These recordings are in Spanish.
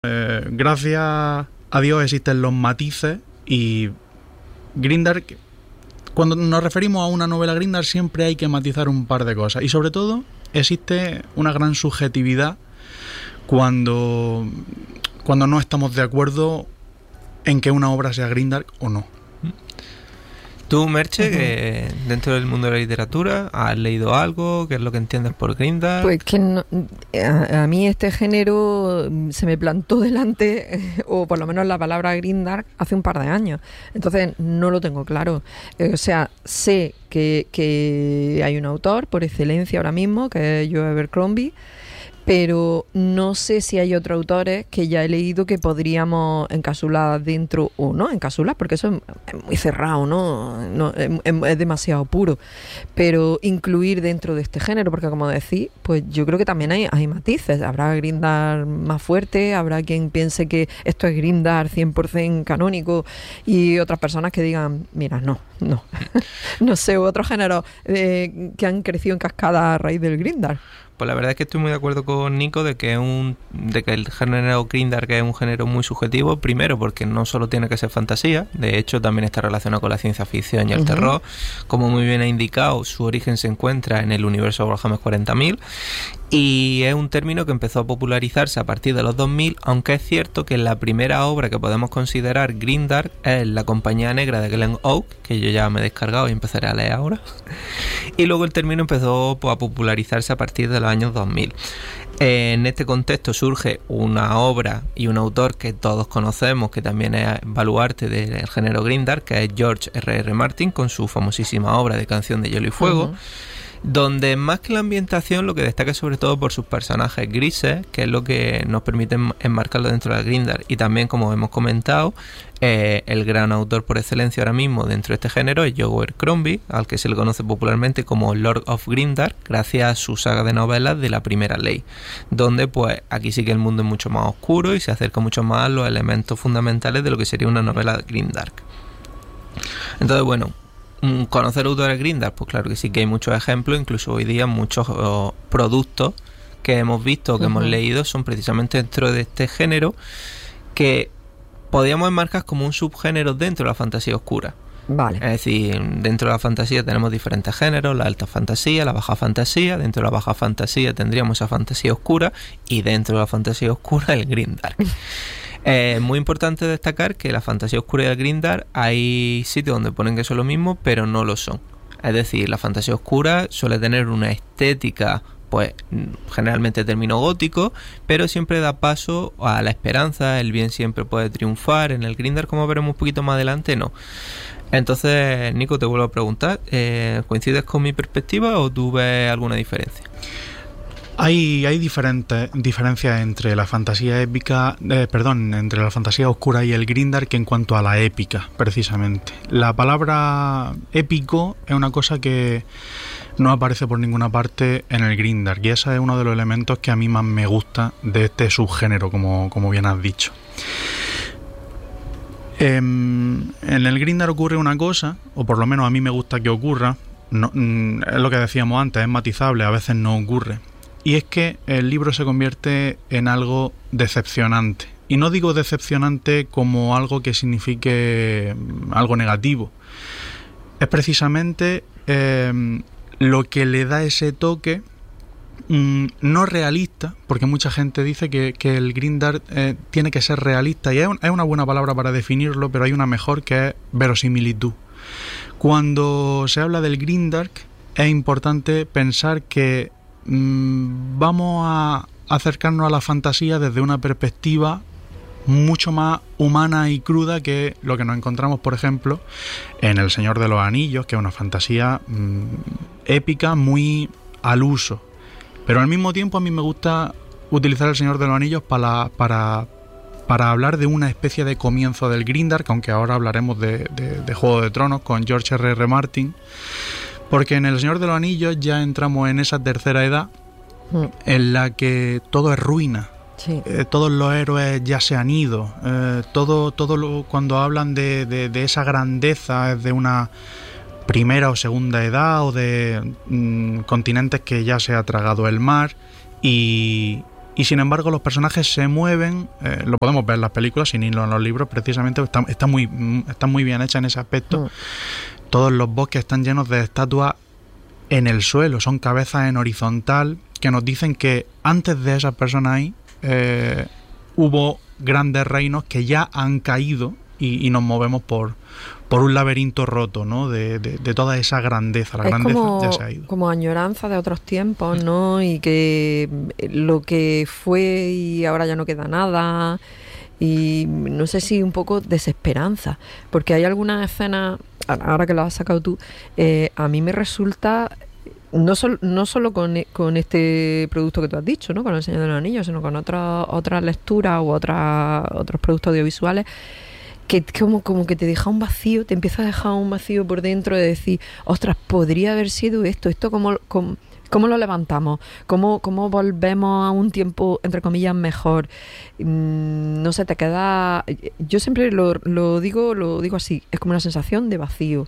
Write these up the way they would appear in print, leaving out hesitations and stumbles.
Gracias a Dios existen los matices y Grindark, cuando nos referimos a una novela Grindark siempre hay que matizar un par de cosas y sobre todo existe una gran subjetividad cuando no estamos de acuerdo en que una obra sea Grindark o no. Tú, Merche, que dentro del mundo de la literatura, ¿has leído algo? ¿Qué es lo que entiendes por Grindark? Pues que no, a mí este género se me plantó delante, o por lo menos la palabra Grindark, hace un par de años. Entonces no lo tengo claro. O sea, sé que hay un autor por excelencia ahora mismo, que es Joe Abercrombie, pero no sé si hay otros autores que ya he leído que podríamos encapsular dentro o no encapsular, porque eso es muy cerrado, ¿no? Es demasiado puro, pero incluir dentro de este género, porque como decís, pues yo creo que también hay matices. Habrá Grindark más fuerte, habrá quien piense que esto es Grindark 100% canónico y otras personas que digan, mira, no no sé, otros géneros que han crecido en cascada a raíz del Grindark. Pues la verdad es que estoy muy de acuerdo con Nico de que el género Grindark es un género muy subjetivo. Primero porque no solo tiene que ser fantasía, de hecho también está relacionado con la ciencia ficción y el terror. Como muy bien ha indicado, su origen se encuentra en el universo Warhammer 40.000 y es un término que empezó a popularizarse a partir de los 2000, aunque es cierto que la primera obra que podemos considerar Grindark es La Compañía Negra de Glen Oak, que yo ya me he descargado y empezaré a leer ahora. Y luego el término empezó a popularizarse a partir de los años 2000. En este contexto surge una obra y un autor que todos conocemos, que también es baluarte del género Grindark, que es George R.R. Martin, con su famosísima obra de Canción de Hielo y Fuego, donde más que la ambientación lo que destaca es sobre todo por sus personajes grises, que es lo que nos permite enmarcarlo dentro de Grindark. Y también, como hemos comentado, el gran autor por excelencia ahora mismo dentro de este género es Joe Abercrombie, al que se le conoce popularmente como Lord of Grindark, gracias a su saga de novelas de La Primera Ley, donde pues aquí sí que el mundo es mucho más oscuro y se acerca mucho más a los elementos fundamentales de lo que sería una novela Grindark. Entonces, bueno, ¿conocer autores Grindark? Pues claro que sí, que hay muchos ejemplos, incluso hoy día muchos productos que hemos visto o que hemos leído son precisamente dentro de este género, que podríamos enmarcar como un subgénero dentro de la fantasía oscura. Vale. Es decir, dentro de la fantasía tenemos diferentes géneros: la alta fantasía, la baja fantasía. Dentro de la baja fantasía tendríamos esa fantasía oscura y dentro de la fantasía oscura el Grindark. Muy importante destacar que la fantasía oscura y el Grindark hay sitios donde ponen que son lo mismo, pero no lo son. Es decir, la fantasía oscura suele tener una estética, pues generalmente término gótico, pero siempre da paso a la esperanza, el bien siempre puede triunfar. En el Grindark, como veremos un poquito más adelante, no. Entonces, Nico, te vuelvo a preguntar, ¿coincides con mi perspectiva o tú ves alguna diferencia? Hay diferencias entre la fantasía épica, entre la fantasía oscura y el Grindark en cuanto a la épica, precisamente. La palabra épico es una cosa que no aparece por ninguna parte en el Grindark y ese es uno de los elementos que a mí más me gusta de este subgénero, como bien has dicho. En el Grindark ocurre una cosa, o por lo menos a mí me gusta que ocurra, es lo que decíamos antes, es matizable, a veces no ocurre. Y es que el libro se convierte en algo decepcionante. Y no digo decepcionante como algo que signifique algo negativo. Es precisamente lo que le da ese toque no realista, porque mucha gente dice que el Grindark tiene que ser realista, y es una buena palabra para definirlo, pero hay una mejor, que es verosimilitud. Cuando se habla del Grindark es importante pensar que vamos a acercarnos a la fantasía desde una perspectiva mucho más humana y cruda que lo que nos encontramos, por ejemplo, en El Señor de los Anillos, que es una fantasía épica muy al uso. Pero al mismo tiempo a mí me gusta utilizar El Señor de los Anillos para hablar de una especie de comienzo del Grindark, aunque ahora hablaremos de Juego de Tronos con George R.R. Martin. Porque en El Señor de los Anillos ya entramos en esa tercera edad en la que todo es ruina. Sí. Todos los héroes ya se han ido. Cuando hablan de esa grandeza es de una primera o segunda edad o de continentes que ya se ha tragado el mar. Y y sin embargo los personajes se mueven, lo podemos ver en las películas sin irlo en los libros, precisamente está muy bien hecha en ese aspecto. Todos los bosques están llenos de estatuas en el suelo, son cabezas en horizontal que nos dicen que antes de esas personas ahí hubo grandes reinos que ya han caído y nos movemos por un laberinto roto, ¿no? De toda esa grandeza. La grandeza ya se ha ido. Como añoranza de otros tiempos, ¿no? Y que lo que fue y ahora ya no queda nada. Y no sé si un poco desesperanza, porque hay algunas escenas, ahora que lo has sacado tú, a mí me resulta... No solo con este producto que tú has dicho, ¿no? Con El Señor de los Anillos, sino con otras lecturas u otros productos audiovisuales, que como que te deja un vacío, te empieza a dejar un vacío por dentro de decir, ostras, podría haber sido esto ¿cómo lo levantamos? ¿Cómo volvemos a un tiempo, entre comillas, mejor? No sé, te queda... Yo siempre lo digo así, es como una sensación de vacío.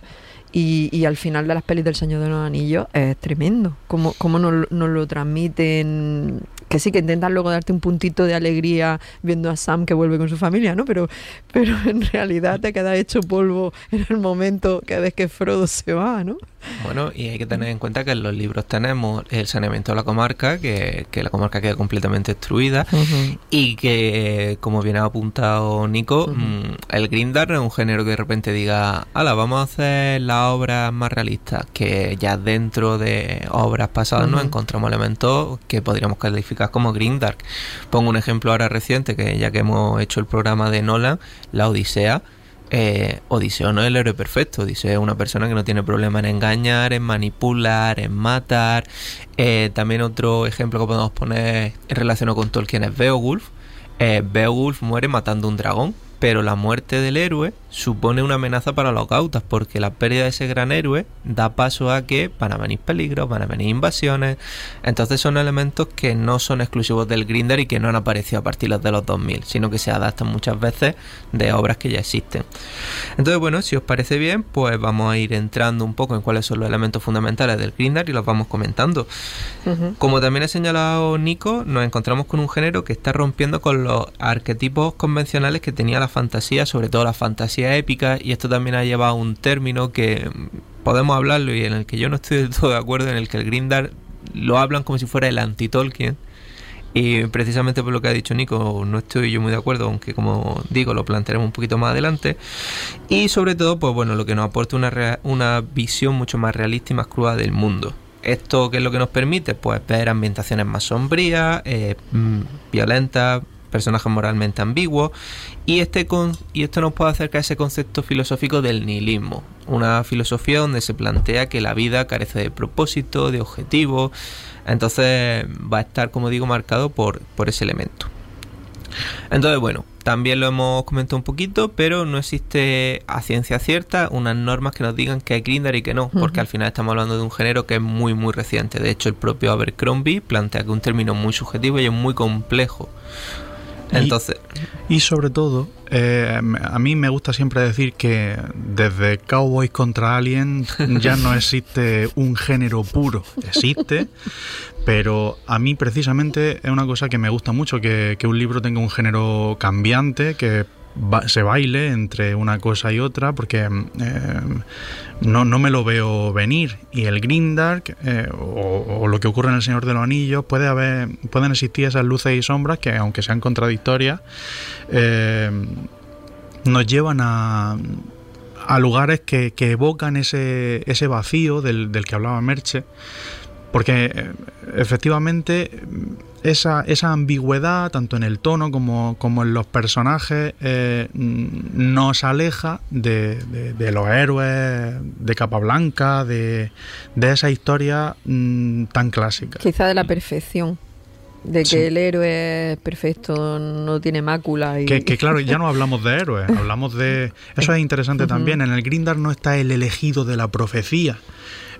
Y al final de las pelis del Señor de los Anillos es tremendo. Cómo nos lo transmiten. Que sí, que intentan luego darte un puntito de alegría viendo a Sam que vuelve con su familia, ¿no? Pero en realidad te queda hecho polvo en el momento que ves que Frodo se va, ¿no? Bueno, y hay que tener en cuenta que en los libros tenemos el saneamiento de la comarca, que la comarca queda completamente destruida, y que, como bien ha apuntado Nico, el Grindar no es un género que de repente diga, hala, vamos a hacer las obras más realistas, que ya dentro de obras pasadas nos encontramos elementos que podríamos calificar como Grindark. Pongo un ejemplo ahora reciente, que ya que hemos hecho el programa de Nolan, la Odisea. Odiseo no es el héroe perfecto. Odiseo es una persona que no tiene problema en engañar, en manipular, en matar. También otro ejemplo que podemos poner en relación con Tolkien es Beowulf. Beowulf muere matando un dragón, pero la muerte del héroe supone una amenaza para los gautas, porque la pérdida de ese gran héroe da paso a que van a venir peligros, van a venir invasiones. Entonces son elementos que no son exclusivos del Grindr y que no han aparecido a partir de los 2000, sino que se adaptan muchas veces de obras que ya existen. Entonces, bueno, si os parece bien, pues vamos a ir entrando un poco en cuáles son los elementos fundamentales del Grindr y los vamos comentando. Como también ha señalado Nico, nos encontramos con un género que está rompiendo con los arquetipos convencionales que tenía la fantasía, sobre todo la fantasía épica, y esto también ha llevado a un término que podemos hablarlo y en el que yo no estoy del todo de acuerdo, en el que el Grindr lo hablan como si fuera el anti-Tolkien, y precisamente por lo que ha dicho Nico no estoy yo muy de acuerdo, aunque como digo lo plantearemos un poquito más adelante. Y sobre todo, pues bueno, lo que nos aporta una visión mucho más realista y más cruda del mundo. ¿Esto qué es lo que nos permite? Pues ver ambientaciones más sombrías, violentas, personajes moralmente ambiguos, y esto nos puede acercar a ese concepto filosófico del nihilismo, una filosofía donde se plantea que la vida carece de propósito, de objetivo. Entonces va a estar, como digo, marcado por ese elemento. Entonces, bueno, también lo hemos comentado un poquito, pero no existe a ciencia cierta unas normas que nos digan que hay Grindr y que no, porque al final estamos hablando de un género que es muy muy reciente. De hecho, el propio Abercrombie plantea que es un término muy subjetivo y es muy complejo. Entonces, y sobre todo, a mí me gusta siempre decir que desde Cowboys contra Aliens ya no existe un género puro. Existe, pero a mí precisamente es una cosa que me gusta mucho, que un libro tenga un género cambiante, que se baile entre una cosa y otra, porque no me lo veo venir. Y el Grindark o lo que ocurre en El Señor de los Anillos, pueden existir esas luces y sombras que, aunque sean contradictorias, nos llevan a lugares que evocan ese vacío del que hablaba Merche, porque efectivamente esa ambigüedad, tanto en el tono como en los personajes, nos aleja de los héroes de capa blanca, de esa historia tan clásica. Quizá de la perfección. De que sí, el héroe perfecto no tiene mácula. Y... Que claro, ya no hablamos de héroes, hablamos de... Eso es interesante también. En el Grindr no está el elegido de la profecía.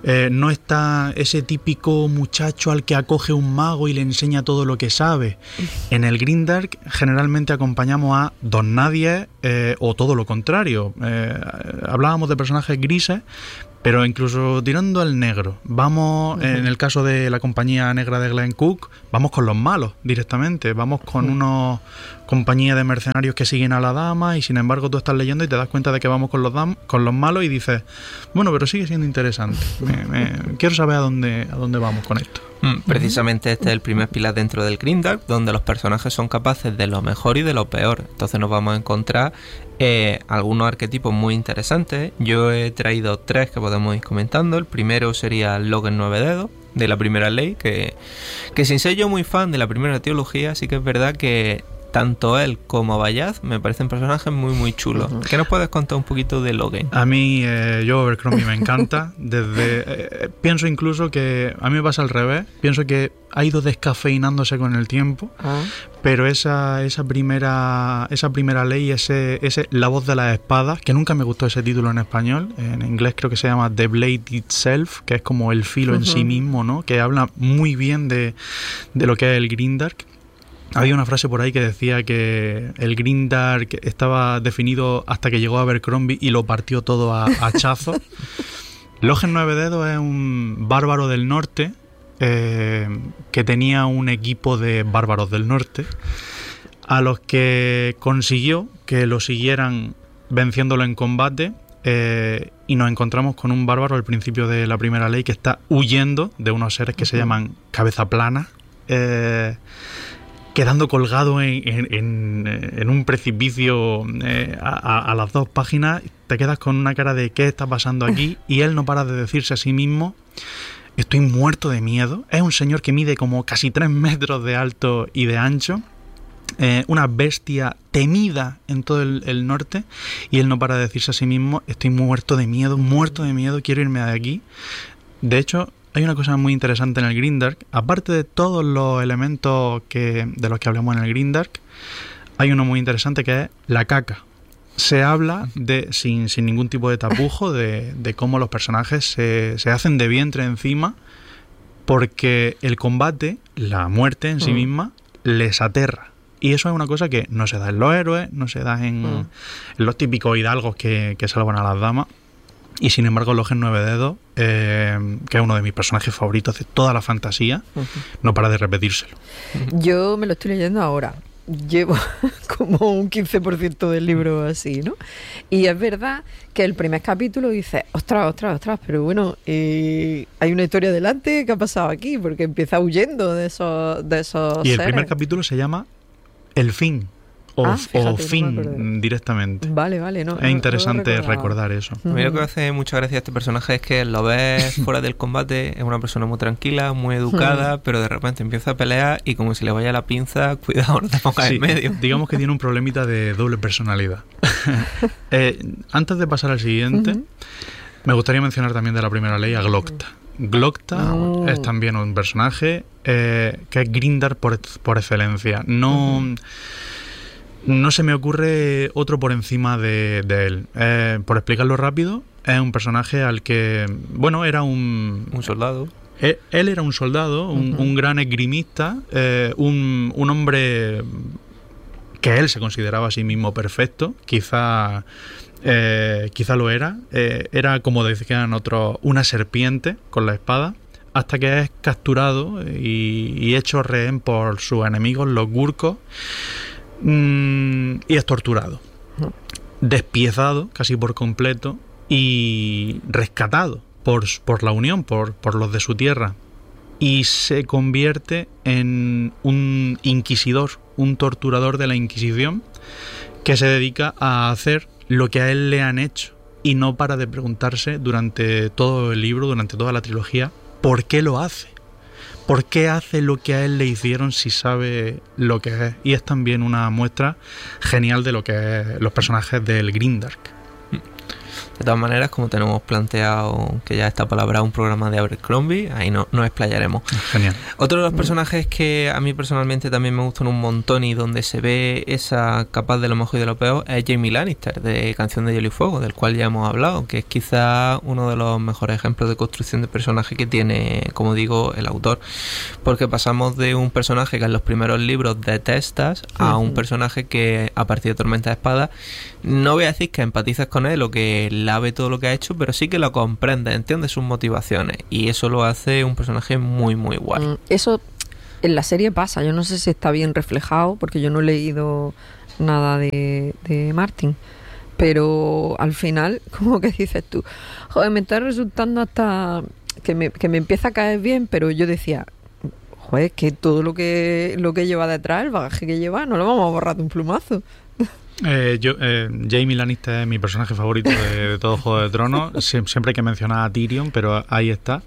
No está ese típico muchacho al que acoge un mago y le enseña todo lo que sabe. En el Grimdark generalmente acompañamos a don nadie o todo lo contrario. Hablábamos de personajes grises, pero incluso tirando al negro. Vamos, en el caso de la compañía negra de Glenn Cook, vamos con los malos directamente. Vamos con una compañía de mercenarios que siguen a la dama y sin embargo tú estás leyendo y te das cuenta de que vamos con los malos y dices, bueno, pero sigue siendo interesante. Quiero saber a dónde vamos con esto. Precisamente este es el primer pilar dentro del Grimdark, donde los personajes son capaces de lo mejor y de lo peor. Entonces nos vamos a encontrar algunos arquetipos muy interesantes. Yo he traído 3 que podemos ir comentando. El primero sería Logan 9 dedos, de la primera ley, que sin ser yo muy fan de la primera teología, sí que es verdad que tanto él como Bayaz me parecen personajes muy muy chulos. ¿Qué nos puedes contar un poquito de Logan? A mí, yo Abercrombie me encanta. Pienso incluso que a mí me pasa al revés. Pienso que ha ido descafeinándose con el tiempo. Pero esa primera ley, ese La voz de las espadas, que nunca me gustó ese título en español. En inglés creo que se llama The Blade Itself, que es como el filo en sí mismo, ¿no? Que habla muy bien de lo que es el Grimdark. Había una frase por ahí que decía que el Grimdark estaba definido hasta que llegó Abercrombie y lo partió todo a hachazos. Logen 9 dedos es un bárbaro del norte que tenía un equipo de bárbaros del norte a los que consiguió que lo siguieran venciéndolo en combate, y nos encontramos con un bárbaro al principio de la primera ley que está huyendo de unos seres que se llaman cabeza plana, quedando colgado en un precipicio a las 2 páginas. Te quedas con una cara de ¿qué está pasando aquí? Y él no para de decirse a sí mismo, estoy muerto de miedo. Es un señor que mide como casi 3 metros de alto y de ancho, una bestia temida en todo el norte, y él no para de decirse a sí mismo, estoy muerto de miedo, quiero irme de aquí. De hecho, hay una cosa muy interesante en el Grimdark. Aparte de todos los elementos de los que hablamos en el Grimdark, hay uno muy interesante que es la caca. Se habla sin ningún tipo de tapujo de cómo los personajes se hacen de vientre encima porque el combate, la muerte en sí misma, les aterra. Y eso es una cosa que no se da en los héroes, no se da en los típicos hidalgos que salvan a las damas. Y sin embargo, Logen 9 dedos, que es uno de mis personajes favoritos de toda la fantasía, no para de repetírselo. Yo me lo estoy leyendo ahora. Llevo como un 15% del libro así, ¿no? Y es verdad que el primer capítulo dice, ostras, pero bueno, hay una historia delante, ¿qué ha pasado aquí? Porque empieza huyendo de esos Y el seres. primer capítulo se llama El fin. O fin, no directamente. Vale, no. Es interesante no recordar eso. A mí lo que me hace mucha gracia a este personaje es que lo ves fuera del combate, es una persona muy tranquila, muy educada, pero de repente empieza a pelear y como si le vaya la pinza, cuidado, no te pongas en medio. Digamos que tiene un problemita de doble personalidad. Antes de pasar al siguiente, me gustaría mencionar también de la primera ley a Glokta. Glokta es también un personaje que es Grimdark por excelencia. No se me ocurre otro por encima de él. Por explicarlo rápido, es un personaje al que, bueno, era un soldado. Él era un soldado, un gran esgrimista, un hombre que él se consideraba a sí mismo perfecto. Quizá lo era. Era, como decían otros, una serpiente con la espada, hasta que es capturado y hecho rehén por sus enemigos, los Gurkos. Y es torturado, despiezado casi por completo y rescatado por la Unión, por los de su tierra, y se convierte en un inquisidor, un torturador de la Inquisición que se dedica a hacer lo que a él le han hecho y no para de preguntarse durante todo el libro, durante toda la trilogía, ¿por qué lo hace? ¿Por qué hace lo que a él le hicieron si sabe lo que es? Y es también una muestra genial de lo que es los personajes del Grimdark. De todas maneras, como tenemos planteado que ya está palabra un programa de Abercrombie, ahí no nos explayaremos. Genial. Otro de los personajes que a mí personalmente también me gustan un montón y donde se ve esa capaz de lo mejor y de lo peor es Jaime Lannister, de Canción de Hielo y Fuego, del cual ya hemos hablado, que es quizá uno de los mejores ejemplos de construcción de personaje que tiene, como digo, el autor. Porque pasamos de un personaje que en los primeros libros detestas a un personaje que a partir de Tormenta de Espada, no voy a decir que empatices con él o que lave todo lo que ha hecho, pero sí que lo comprendes, entiendes sus motivaciones, y eso lo hace un personaje muy muy guay. Eso en la serie pasa, yo no sé si está bien reflejado porque yo no he leído nada de Martin, pero al final como que dices tú, joder, me está resultando hasta que me empieza a caer bien, pero yo decía, joder, que todo lo que lleva detrás, el bagaje que lleva, no lo vamos a borrar de un plumazo. Jaime Lannister es mi personaje favorito de todo Juego de Tronos. Siempre hay que mencionar a Tyrion, pero ahí está.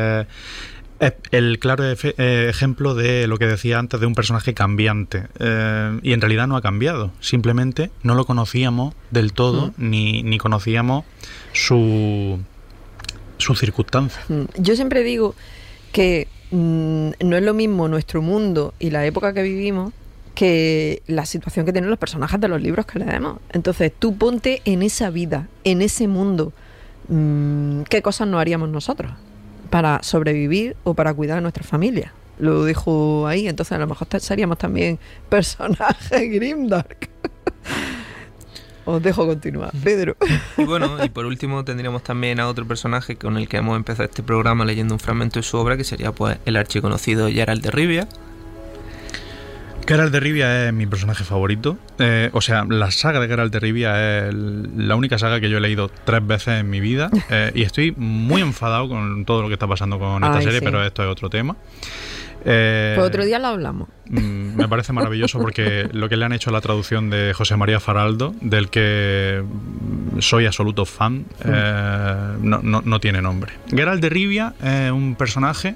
Es el claro ejemplo de lo que decía antes, de un personaje cambiante. Y en realidad no ha cambiado. Simplemente no lo conocíamos del todo, ni conocíamos su circunstancia. Yo siempre digo que no es lo mismo nuestro mundo y la época que vivimos que la situación que tienen los personajes de los libros que leemos. Entonces tú ponte en esa vida, en ese mundo. ¿Qué cosas no haríamos nosotros para sobrevivir o para cuidar a nuestra familia? Lo dejo ahí. Entonces a lo mejor seríamos también personajes grimdark. Os dejo continuar, Pedro. Y bueno, y por último tendríamos también a otro personaje con el que hemos empezado este programa leyendo un fragmento de su obra, que sería pues el archiconocido Geralt de Rivia. Geralt de Rivia es mi personaje favorito. O sea, la saga de Geralt de Rivia es la única saga que yo he leído 3 veces en mi vida. Y estoy muy enfadado con todo lo que está pasando con esta serie, sí. Pero esto es otro tema. Pues otro día lo hablamos. Me parece maravilloso porque lo que le han hecho a la traducción de José María Faraldo, del que soy absoluto fan, no tiene nombre. Geralt de Rivia es un personaje,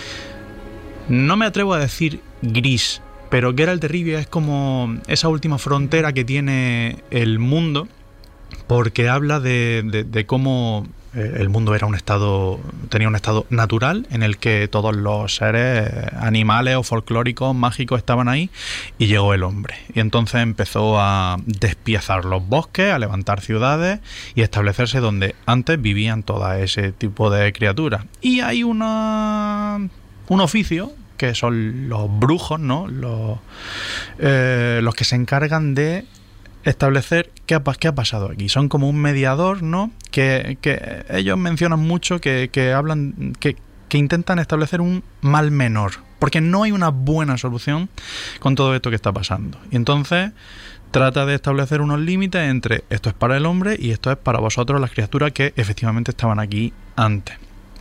no me atrevo a decir gris, pero Geralt de Rivia es como esa última frontera que tiene el mundo, porque habla de cómo el mundo tenía un estado natural en el que todos los seres animales o folclóricos, mágicos estaban ahí, y llegó el hombre. Y entonces empezó a despiezar los bosques, a levantar ciudades y establecerse donde antes vivían todo ese tipo de criaturas. Y hay un oficio que son los brujos, ¿no? Los que se encargan de establecer qué ha pasado aquí. Son como un mediador, ¿no? Que ellos mencionan mucho, que hablan, que intentan establecer un mal menor, porque no hay una buena solución con todo esto que está pasando. Y entonces trata de establecer unos límites entre esto es para el hombre y esto es para vosotros, las criaturas que efectivamente estaban aquí antes.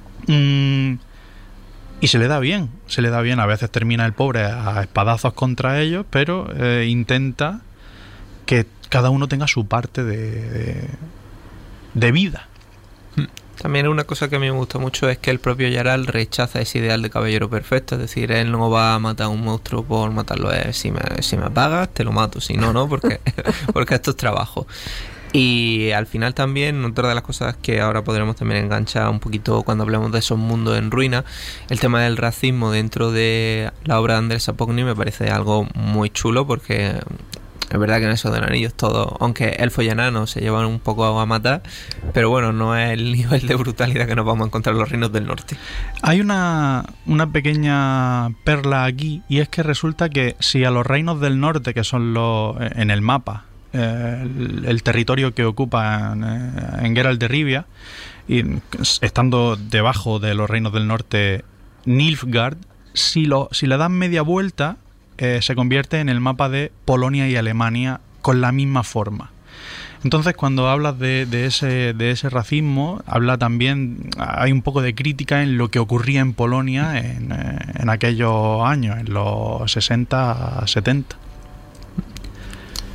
Y se le da bien. A veces termina el pobre a espadazos contra ellos, pero intenta que cada uno tenga su parte de vida. También una cosa que a mí me gusta mucho es que el propio Geralt rechaza ese ideal de caballero perfecto. Es decir, él no va a matar a un monstruo por matarlo. Si me pagas, te lo mato. Si no, no, porque esto es trabajo. Y al final también, otra de las cosas que ahora podremos también enganchar un poquito cuando hablemos de esos mundos en ruina, el tema del racismo dentro de la obra de Andrés Sapkowski me parece algo muy chulo, porque es verdad que en esos de anillos todo, aunque elfos y enanos se llevan un poco a matar, pero bueno, no es el nivel de brutalidad que nos vamos a encontrar en los reinos del norte. Hay una pequeña perla aquí, y es que resulta que si a los reinos del norte, que son los en el mapa, el territorio que ocupa en Geralt de Rivia, y estando debajo de los reinos del norte Nilfgaard, si le dan media vuelta, se convierte en el mapa de Polonia y Alemania con la misma forma. Entonces, cuando hablas de ese racismo, habla también, hay un poco de crítica en lo que ocurría en Polonia en aquellos años, en los 60, 70.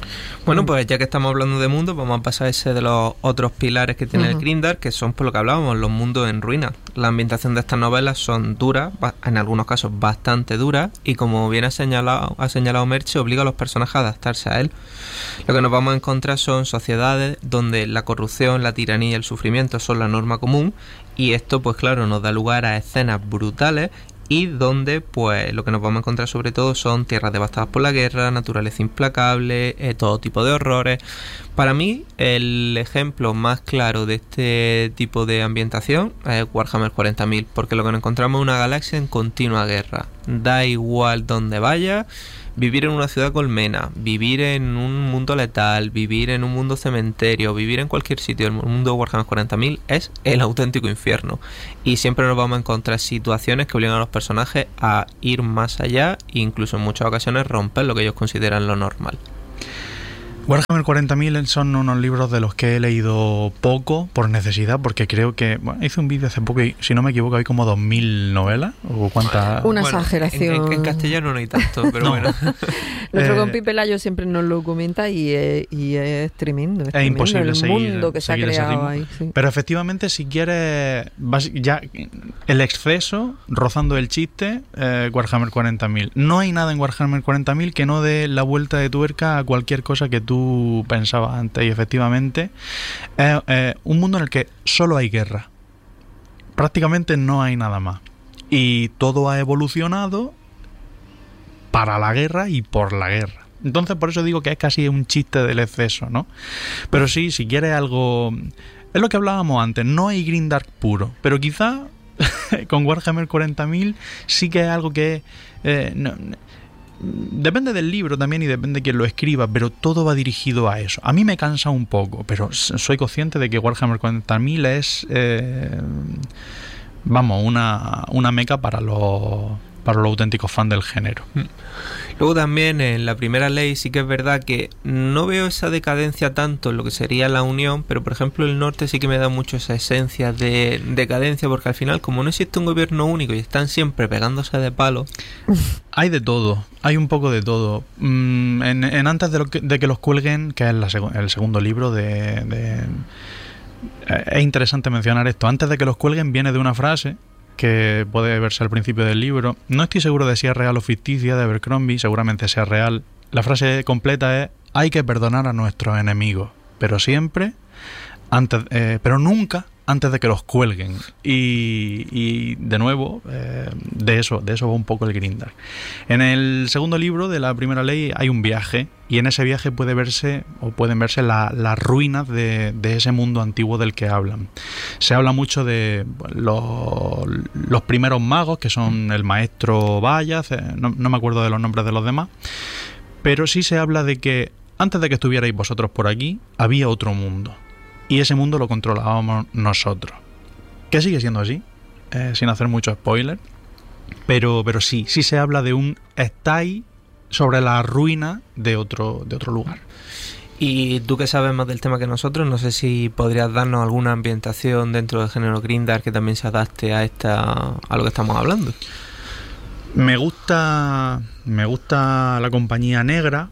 Bueno, pues ya que estamos hablando de mundos, vamos a pasar a ese de los otros pilares que tiene el Grimdark, que son por lo que hablábamos, los mundos en ruina. La ambientación de estas novelas son duras, en algunos casos bastante duras, y como bien ha señalado Merche, obliga a los personajes a adaptarse a él. Lo que nos vamos a encontrar son sociedades donde la corrupción, la tiranía y el sufrimiento son la norma común, y esto pues claro nos da lugar a escenas brutales, y donde pues lo que nos vamos a encontrar sobre todo son tierras devastadas por la guerra, naturaleza implacable, todo tipo de horrores. Para mí el ejemplo más claro de este tipo de ambientación es Warhammer 40.000, porque lo que nos encontramos es una galaxia en continua guerra. Da igual donde vaya, vivir en una ciudad colmena, vivir en un mundo letal, vivir en un mundo cementerio, vivir en cualquier sitio del mundo de Warhammer 40.000 es el auténtico infierno. Y siempre nos vamos a encontrar situaciones que obligan a los personajes a ir más allá e incluso en muchas ocasiones romper lo que ellos consideran lo normal. Warhammer 40.000 son unos libros de los que he leído poco por necesidad, porque creo que hice un vídeo hace poco y si no me equivoco hay como 2.000 novelas o cuántas. Una exageración. En castellano no hay tanto, pero no. Bueno. Nuestro compi Pelayo siempre nos lo comenta y es tremendo. Es imposible el mundo que se ha creado ahí. Sí. Pero efectivamente, si quieres ya el exceso rozando el chiste, Warhammer 40.000. No hay nada en Warhammer 40.000 que no dé la vuelta de tuerca a cualquier cosa que tú pensabas antes, y efectivamente es un mundo en el que solo hay guerra, prácticamente no hay nada más, y todo ha evolucionado para la guerra y por la guerra. Entonces por eso digo que es casi un chiste del exceso, ¿no? Pero sí, si quieres algo, es lo que hablábamos antes, no hay Grimdark puro, pero quizá con Warhammer 40.000 sí que es algo que depende del libro también y depende de quién lo escriba, pero todo va dirigido a eso. A mí me cansa un poco, pero soy consciente de que Warhammer 40.000 es una meca para los auténticos fans del género. Luego también en la primera ley sí que es verdad que no veo esa decadencia tanto en lo que sería la Unión, pero por ejemplo el norte sí que me da mucho esa esencia de decadencia, porque al final como no existe un gobierno único y están siempre pegándose de palo. Hay de todo, hay un poco de todo. En antes de que los cuelguen, que es el segundo libro es interesante mencionar esto. Antes de que los cuelguen viene de una frase que puede verse al principio del libro. No estoy seguro de si es real o ficticia, de Abercrombie, seguramente sea real. La frase completa es: hay que perdonar a nuestros enemigos, pero siempre pero nunca antes de que los cuelguen. Y de nuevo, de eso va un poco el Grimdark. En el segundo libro de la primera ley hay un viaje, y en ese viaje pueden verse las ruinas de ese mundo antiguo del que hablan. Se habla mucho de los primeros magos, que son el maestro Bayaz, no me acuerdo de los nombres de los demás, pero sí se habla de que antes de que estuvierais vosotros por aquí, había otro mundo. Y ese mundo lo controlábamos nosotros. Que sigue siendo así, sin hacer mucho spoiler. Pero sí se habla de un estáis sobre la ruina de otro lugar. Y tú que sabes más del tema que nosotros, no sé si podrías darnos alguna ambientación dentro del género Grimdark que también se adapte a lo que estamos hablando. Me gusta la compañía negra.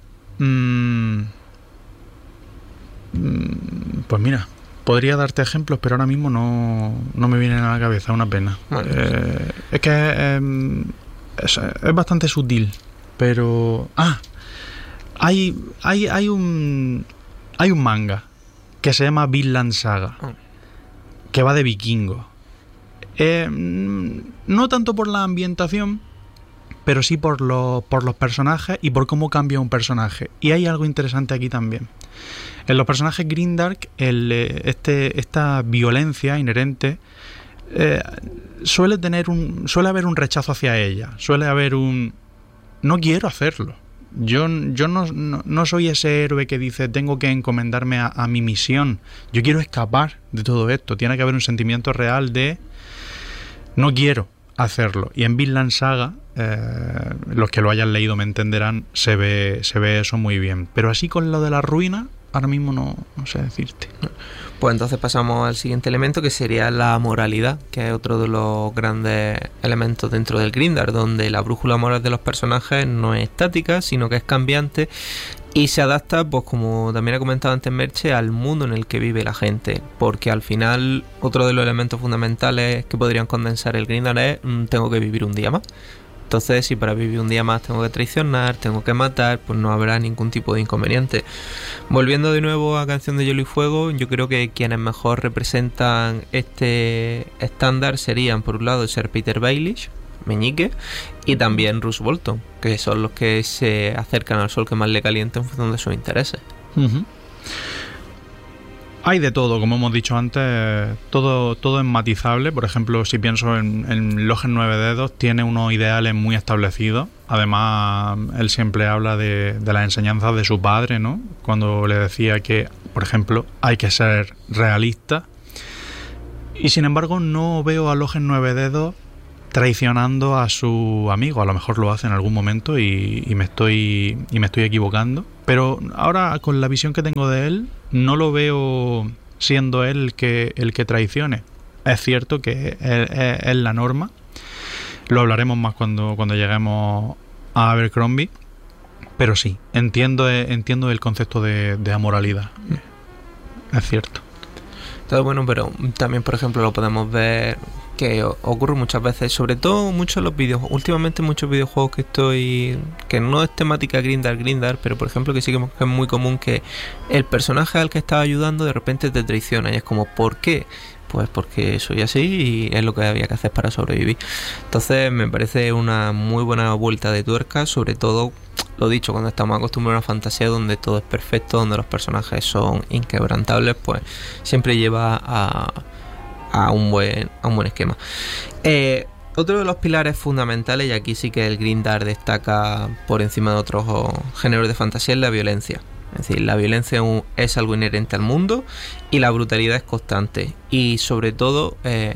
Pues mira, podría darte ejemplos, pero ahora mismo no me vienen a la cabeza, una pena. Vale. Es que es bastante sutil, pero hay un manga que se llama Vinland Saga, que va de vikingos. No tanto por la ambientación, pero sí por los personajes y por cómo cambia un personaje. Y hay algo interesante aquí también. En los personajes Grimdark, esta violencia inherente suele haber un rechazo hacia ella. Suele haber no quiero hacerlo. Yo no soy ese héroe que dice tengo que encomendarme a mi misión. Yo quiero escapar de todo esto. Tiene que haber un sentimiento real de no quiero hacerlo. Y en Vinland Saga, los que lo hayan leído me entenderán, se ve eso muy bien. Pero así con lo de la ruina, ahora mismo no sé decirte. Pues entonces pasamos al siguiente elemento, que sería la moralidad, que es otro de los grandes elementos dentro del Grimdark, donde la brújula moral de los personajes no es estática, sino que es cambiante, Y se adapta, pues como también ha comentado antes Merche, al mundo en el que vive la gente, porque al final otro de los elementos fundamentales que podrían condensar el Grindr es tengo que vivir un día más. Entonces, si para vivir un día más tengo que traicionar, tengo que matar, pues no habrá ningún tipo de inconveniente. Volviendo de nuevo a Canción de Hielo y Fuego, yo creo que quienes mejor representan este estándar serían, por un lado, Sir Peter Baelish, Meñique, y también Roose Bolton, que son los que se acercan al sol que más le calienta en función de sus intereses. Uh-huh. Hay de todo, como hemos dicho antes, todo es matizable. Por ejemplo, si pienso en Logen 9 Dedos, tiene unos ideales muy establecidos. Además, él siempre habla de las enseñanzas de su padre, ¿no? Cuando le decía que, por ejemplo, hay que ser realista. Y sin embargo, no veo a Logen 9 Dedos traicionando a su amigo. A lo mejor lo hace en algún momento y me estoy equivocando, pero ahora con la visión que tengo de él no lo veo siendo él el que traicione. Es cierto que es la norma, lo hablaremos más cuando lleguemos a Abercrombie, pero sí, entiendo el concepto de amoralidad. Es cierto. Entonces, bueno, pero también, por ejemplo, lo podemos ver que ocurre muchas veces, sobre todo mucho en los videojuegos. Últimamente muchos videojuegos que no es temática Grindr, pero por ejemplo que sí que es muy común que el personaje al que estás ayudando de repente te traiciona y es como, ¿por qué? Pues porque soy así y es lo que había que hacer para sobrevivir. Entonces me parece una muy buena vuelta de tuerca, sobre todo, lo dicho, cuando estamos acostumbrados a una fantasía donde todo es perfecto, donde los personajes son inquebrantables, pues siempre lleva a un buen esquema. Otro de los pilares fundamentales, y aquí sí que el Grindr destaca por encima de otros géneros de fantasía, es la violencia. Es decir, la violencia es algo inherente al mundo y la brutalidad es constante. Y sobre todo,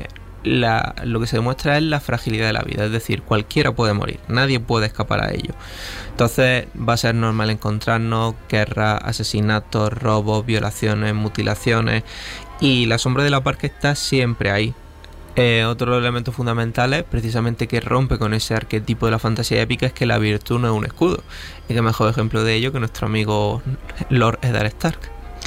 lo que se demuestra es la fragilidad de la vida. Es decir, cualquiera puede morir, nadie puede escapar a ello. Entonces va a ser normal encontrarnos guerras, asesinatos, robos, violaciones, mutilaciones. Y la sombra de la parca está siempre ahí. Otro elemento fundamental es precisamente que rompe con ese arquetipo de la fantasía épica, es que la virtud no es un escudo. Y qué mejor ejemplo de ello que nuestro amigo Lord Eddard Stark.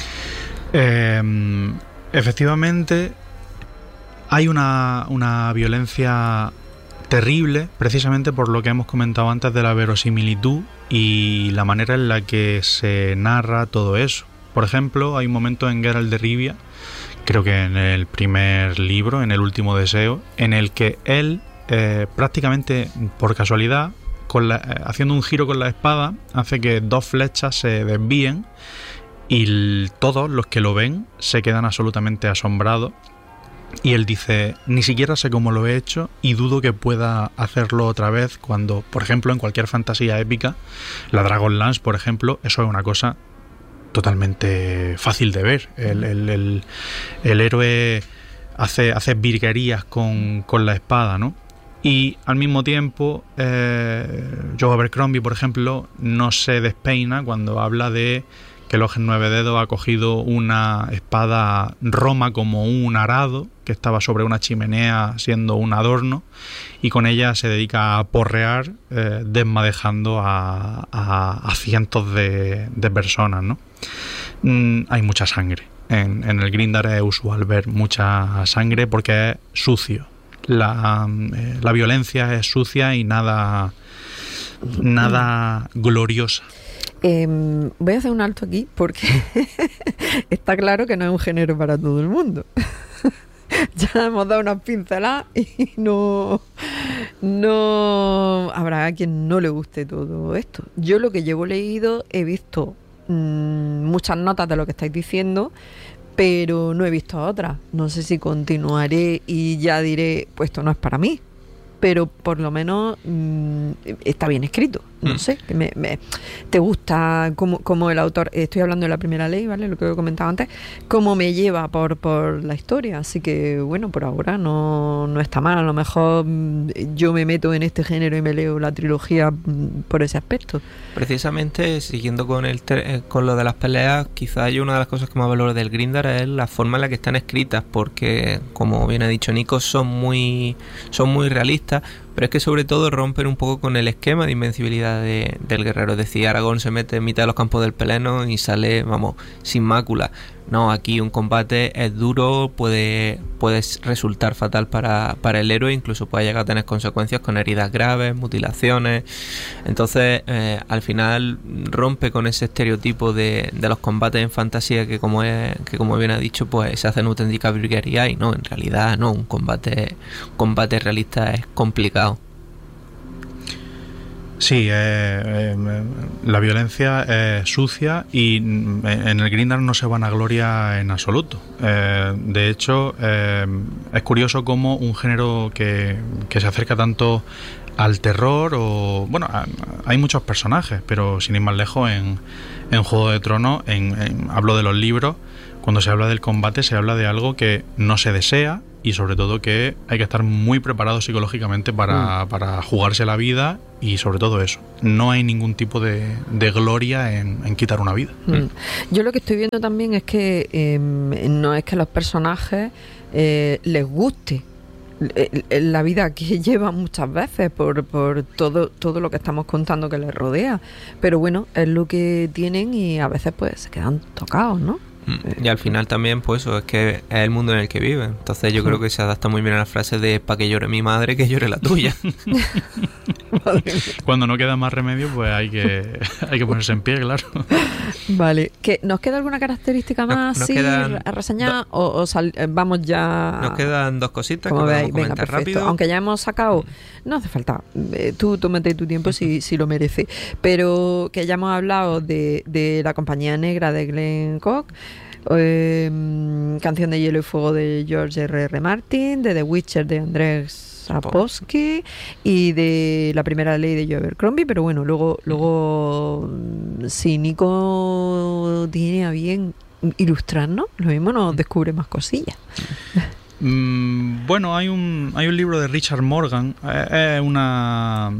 Efectivamente, hay una violencia terrible, precisamente por lo que hemos comentado antes de la verosimilitud y la manera en la que se narra todo eso. Por ejemplo, hay un momento en Geralt de Rivia, creo que en el primer libro, en El último deseo, en el que él, prácticamente por casualidad, haciendo un giro con la espada, hace que dos flechas se desvíen y todos los que lo ven se quedan absolutamente asombrados. Y él dice, ni siquiera sé cómo lo he hecho y dudo que pueda hacerlo otra vez cuando, por ejemplo, en cualquier fantasía épica, la Dragonlance, por ejemplo, eso es una cosa totalmente fácil de ver. El héroe hace virguerías con la espada, ¿no? Y al mismo tiempo, Joe Abercrombie, por ejemplo, no se despeina cuando habla de que Logen 9 Dedos ha cogido una espada roma como un arado que estaba sobre una chimenea siendo un adorno, y con ella se dedica a porrear, desmadejando a cientos de personas, ¿no? Hay mucha sangre. En el Grindr es usual ver mucha sangre porque es sucio. La violencia es sucia y nada gloriosa. Voy a hacer un alto aquí porque está claro que no es un género para todo el mundo. Ya hemos dado unas pinceladas y no habrá quien no le guste todo esto. Yo lo que llevo leído he visto muchas notas de lo que estáis diciendo, pero no he visto otras. No sé si continuaré y ya diré, pues esto no es para mí, pero por lo menos está bien escrito. No sé, te gusta como el autor, estoy hablando de La primera ley, ¿vale? Lo que he comentado antes, cómo me lleva por la historia. Así que, bueno, por ahora no está mal. A lo mejor yo me meto en este género y me leo la trilogía por ese aspecto. Precisamente, siguiendo con lo de las peleas, quizá yo una de las cosas que más valoro del Grindr es la forma en la que están escritas, porque, como bien ha dicho Nico, son muy realistas, Pero es que sobre todo rompen un poco con el esquema de invencibilidad del guerrero. Es decir, Aragorn se mete en mitad de los campos del Pelennor y sale, vamos, sin mácula. No, aquí un combate es duro, puede resultar fatal para el héroe, incluso puede llegar a tener consecuencias con heridas graves, mutilaciones. Entonces, al final rompe con ese estereotipo de los combates en fantasía que como bien ha dicho, pues se hacen auténticas virguerías, y no, en realidad no, un combate realista es complicado. Sí, la violencia es sucia y en el Grindr no se vanagloria en absoluto. De hecho, es curioso cómo un género que se acerca tanto al terror bueno, hay muchos personajes, pero sin ir más lejos, en Juego de Tronos, hablo de los libros, cuando se habla del combate se habla de algo que no se desea y sobre todo que hay que estar muy preparado psicológicamente para jugarse la vida, y sobre todo eso, no hay ningún tipo de gloria en quitar una vida. Yo lo que estoy viendo también es que no es que a los personajes les guste la vida que llevan muchas veces por todo lo que estamos contando que les rodea, pero bueno, es lo que tienen y a veces pues se quedan tocados, ¿no? Y al final también, pues eso, es que es el mundo en el que viven. Entonces yo creo que se adapta muy bien a la frase de "pa' que llore mi madre, que llore la tuya". Cuando no queda más remedio, pues hay que ponerse en pie, claro. Vale, ¿nos queda alguna característica más a reseñar o vamos ya? Nos quedan dos cositas como que veis, podemos venga, comentar perfecto. rápido. Aunque ya hemos sacado, no hace falta, tú tómate tu tiempo si lo merece, pero que ya hemos hablado de La compañía negra de Glenn Cook, Canción de hielo y fuego de George R.R. Martin, de The Witcher de Andrzej Sapkowski y de La primera ley de Joe Abercrombie. Pero bueno, luego si Nico tiene a bien ilustrarnos, lo mismo nos descubre más cosillas. Bueno, hay un libro de Richard Morgan, es una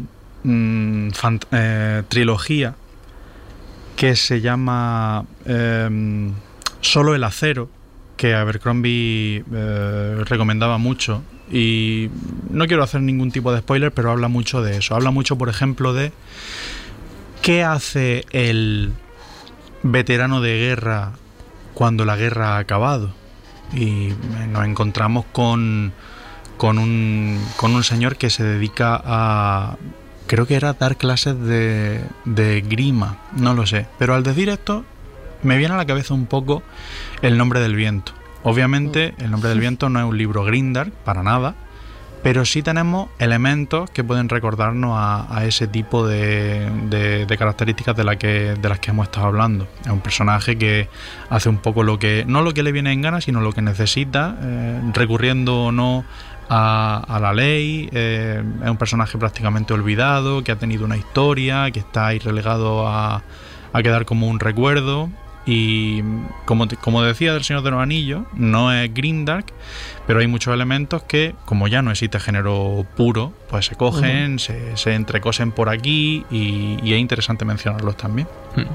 trilogía que se llama Solo el acero, que Abercrombie recomendaba mucho, y no quiero hacer ningún tipo de spoiler, pero habla mucho de eso. Habla mucho, por ejemplo, de qué hace el veterano de guerra cuando la guerra ha acabado, y nos encontramos con un señor que se dedica a, creo que era dar clases de grima, no lo sé, pero al decir esto me viene a la cabeza un poco El nombre del viento. Obviamente El nombre del viento no es un libro Grindr, para nada, pero sí tenemos elementos que pueden recordarnos a ese tipo de características de las que hemos estado hablando. Es un personaje que hace un poco no lo que le viene en gana, sino lo que necesita, recurriendo o no a la ley. Es un personaje prácticamente olvidado, que ha tenido una historia, que está ahí relegado a quedar como un recuerdo. Y como decía del Señor de los Anillos, no es grimdark, pero hay muchos elementos que, como ya no existe género puro, pues se cogen, se entrecosen por aquí, y es interesante mencionarlos también.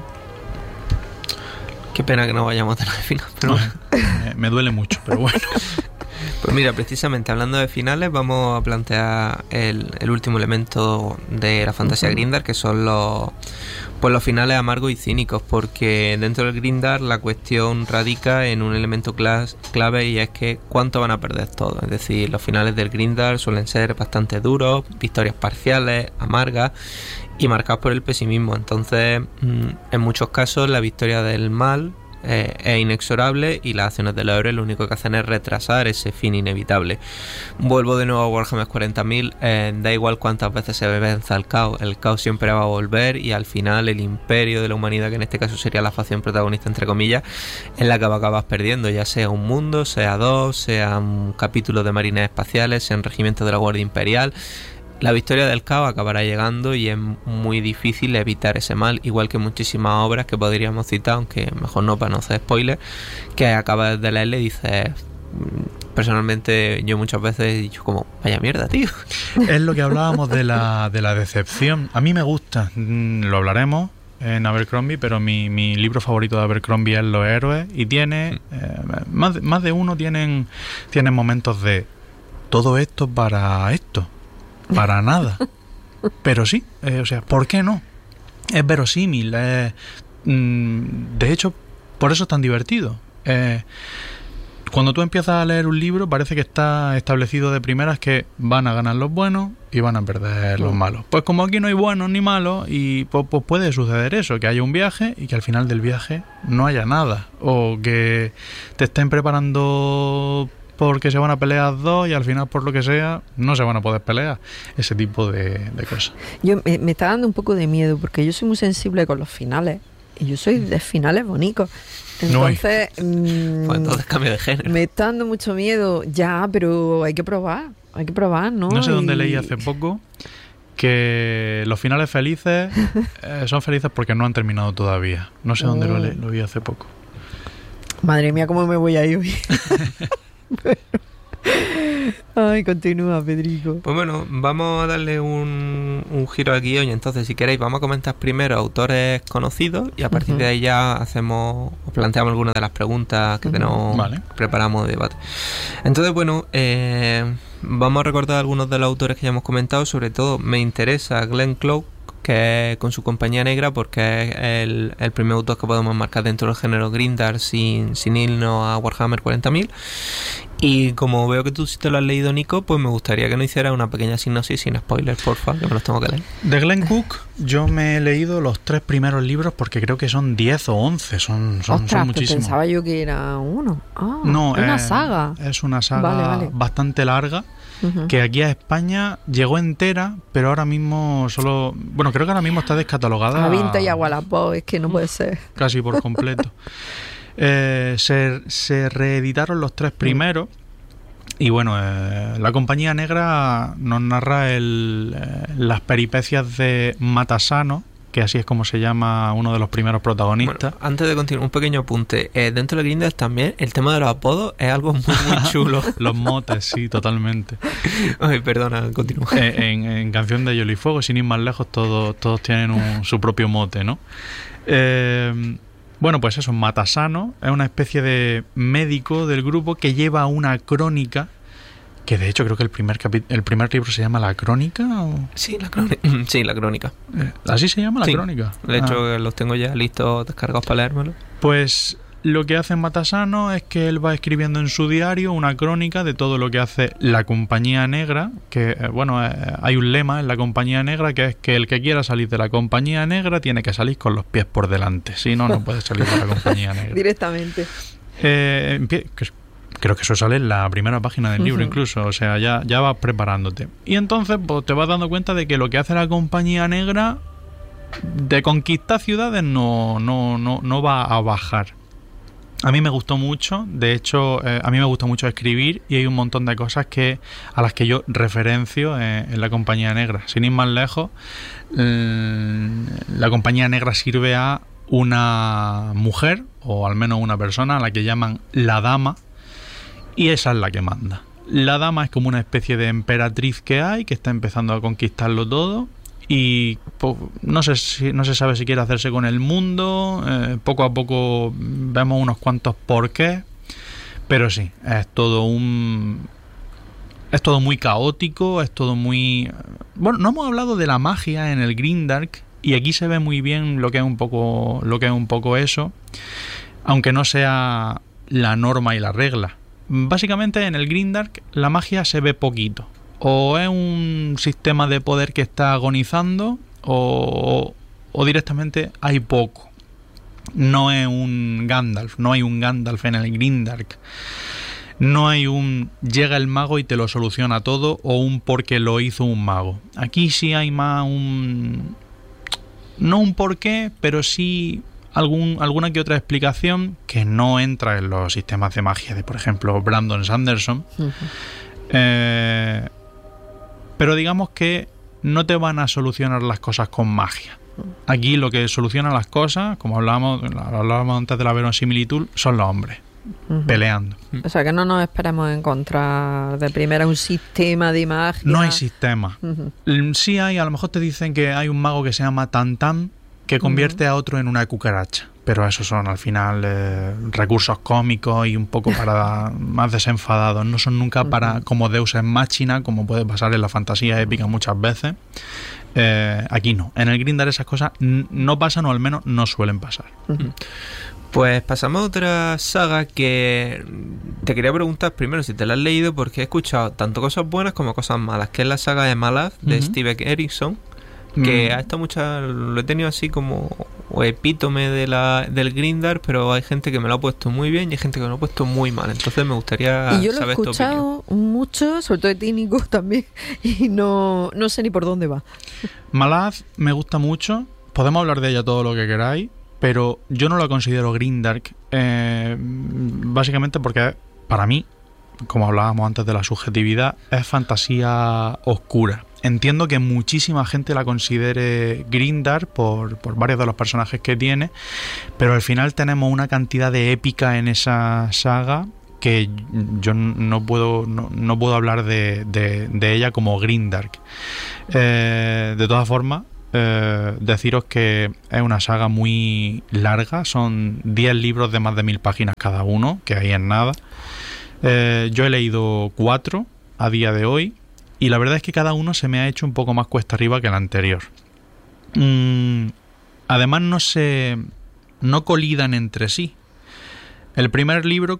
Qué pena que no vayamos a tener final, pero me duele mucho, pero bueno. Pues mira, precisamente hablando de finales, vamos a plantear el último elemento de la fantasía Grindr, que son los finales amargos y cínicos, porque dentro del Grindr la cuestión radica en un elemento clave, y es que cuánto van a perder todos. Es decir, los finales del Grindr suelen ser bastante duros, victorias parciales, amargas y marcadas por el pesimismo. Entonces, en muchos casos la victoria del mal es inexorable, y las acciones del héroe lo único que hacen es retrasar ese fin inevitable. Vuelvo de nuevo a Warhammer 40.000, da igual cuántas veces se venza el caos siempre va a volver, y al final el imperio de la humanidad, que en este caso sería la facción protagonista entre comillas, es la que acabas perdiendo, ya sea un mundo, sea dos, sea un capítulo de marines espaciales, sea un regimiento de la Guardia Imperial. La victoria del caos acabará llegando, y es muy difícil evitar ese mal, igual que muchísimas obras que podríamos citar, aunque mejor no para no hacer spoilers, que acabas de leerle y dices, personalmente yo muchas veces he dicho como, vaya mierda, tío. Es lo que hablábamos de la decepción. A mí me gusta, lo hablaremos en Abercrombie, pero mi libro favorito de Abercrombie es Los héroes, y tiene más de uno tienen momentos de todo esto para esto. para nada. Pero sí, o sea, ¿por qué no? Es verosímil, de hecho, por eso es tan divertido. Cuando tú empiezas a leer un libro, parece que está establecido de primeras que van a ganar los buenos y van a perder los malos. Pues como aquí no hay buenos ni malos, y pues puede suceder eso, que haya un viaje y que al final del viaje no haya nada. O que te estén preparando porque se van a pelear dos y al final, por lo que sea, no se van a poder pelear. Ese tipo de cosas. Me está dando un poco de miedo porque yo soy muy sensible con los finales. Y yo soy de finales bonitos. Entonces, pues entonces cambio de género. Me está dando mucho miedo. Ya, pero hay que probar, ¿no? No sé dónde leí hace poco que los finales felices son felices porque no han terminado todavía. No sé dónde lo vi hace poco. Madre mía, ¿cómo me voy a ir hoy? Ay, continúa, Pedrico. Pues bueno, vamos a darle un giro al guión y entonces, si queréis, vamos a comentar primero autores conocidos y a partir de ahí ya os planteamos algunas de las preguntas que tenemos, preparamos de debate. Entonces, bueno, vamos a recordar algunos de los autores que ya hemos comentado. Sobre todo me interesa Glenn Close, que es con su Compañía Negra, porque es el primer autor que podemos marcar dentro del género Grimdark sin irnos a Warhammer 40.000. Y como veo que tú sí te lo has leído, Nico, pues me gustaría que nos hicieras una pequeña sinopsis sin spoilers, porfa, que me los tengo que leer. De Glenn Cook yo me he leído los 3 primeros libros porque creo que son 10 o 11, son muchísimos. Pensaba yo que era uno. No, es una saga. Es una saga bastante larga, que aquí a España llegó entera, pero ahora mismo solo... Bueno, creo que ahora mismo está descatalogada. A Vinta y a Wallapop, es que no puede ser. Casi por completo. Se reeditaron los 3 primeros y bueno, la Compañía Negra nos narra las peripecias de Matasano, que así es como se llama uno de los primeros protagonistas. Bueno, antes de continuar, un pequeño apunte. Dentro de Grimdark también el tema de los apodos es algo muy, muy chulo. Los motes, sí, totalmente. Ay, perdona, continúa. En Canción de Hielo y Fuego, sin ir más lejos, todos tienen su propio mote, ¿no? Bueno, pues eso, Matasano es una especie de médico del grupo que lleva una crónica, que de hecho creo que el primer libro se llama La Crónica. ¿O? Sí, la crónica. Sí, la crónica. ¿Así se llama la crónica? De hecho, los tengo ya listos, descargados para leérmelo. Pues lo que hace Matasano es que él va escribiendo en su diario una crónica de todo lo que hace la Compañía Negra, que, bueno, hay un lema en la Compañía Negra que es que el que quiera salir de la Compañía Negra tiene que salir con los pies por delante, si no, no puede salir de la Compañía Negra. Directamente. Creo que eso sale en la primera página del libro incluso, o sea, ya vas preparándote. Y entonces pues, te vas dando cuenta de que lo que hace la Compañía Negra de conquistar ciudades no va a bajar. A mí me gustó mucho, de hecho, a mí me gusta mucho escribir y hay un montón de cosas a las que yo referencio en la Compañía Negra. Sin ir más lejos, la Compañía Negra sirve a una mujer, o al menos una persona, a la que llaman la Dama, y esa es la que manda. La Dama es como una especie de emperatriz que hay, que está empezando a conquistarlo todo. Y pues, no se sabe si quiere hacerse con el mundo. Poco a poco vemos unos cuantos porqués, pero sí, es todo muy caótico, es todo muy... Bueno, no hemos hablado de la magia en el Grimdark y aquí se ve muy bien lo que es un poco eso, aunque no sea la norma y la regla. Básicamente en el Grimdark la magia se ve poquito. O es un sistema de poder que está agonizando o directamente hay poco. No es un Gandalf, no hay un Gandalf en el Grimdark. No hay llega el mago y te lo soluciona todo o un porque lo hizo un mago. Aquí sí hay más no un porqué, pero sí alguna que otra explicación que no entra en los sistemas de magia de, por ejemplo, Brandon Sanderson. Pero digamos que no te van a solucionar las cosas con magia. Aquí lo que soluciona las cosas, como hablábamos antes de la verosimilitud, son los hombres peleando. O sea que no nos esperemos encontrar de primera un sistema de magia. No hay sistema. Sí hay, a lo mejor te dicen que hay un mago que se llama Tantam que convierte a otro en una cucaracha. pero esos son al final recursos cómicos y un poco para más desenfadados. No son nunca para como Deus Ex Machina, como puede pasar en la fantasía épica muchas veces. Aquí no. En el Grindr esas cosas no pasan, o al menos no suelen pasar. Pues pasamos a otra saga que te quería preguntar primero si te la has leído, porque he escuchado tanto cosas buenas como cosas malas, que es la saga de Malaz de Steve Erickson, que ha estado lo he tenido así como epítome del Grindr, pero hay gente que me lo ha puesto muy bien y hay gente que me lo ha puesto muy mal. Entonces me gustaría saber tu opinión. Y yo lo he escuchado mucho, sobre todo de Tínico también, y no sé ni por dónde va. Malaz me gusta mucho, podemos hablar de ella todo lo que queráis, pero yo no lo considero grindark, básicamente porque para mí, como hablábamos antes de la subjetividad, es fantasía oscura. Entiendo que muchísima gente la considere grindark por varios de los personajes que tiene, pero al final tenemos una cantidad de épica en esa saga que yo no puedo hablar de ella como grindark. De todas formas, deciros que es una saga muy larga, son 10 libros de más de 1000 páginas cada uno, que ahí es nada. Yo he leído 4 a día de hoy y la verdad es que cada uno se me ha hecho un poco más cuesta arriba que el anterior. Además no colidan entre sí. El primer libro